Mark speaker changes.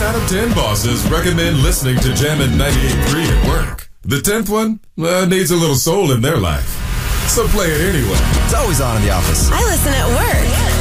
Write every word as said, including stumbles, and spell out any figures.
Speaker 1: out of ten bosses recommend listening to Jammin' ninety-eight point three at work. The tenth one uh, needs a little soul in their life. So play it anyway.
Speaker 2: It's always on in the office.
Speaker 3: I listen at work.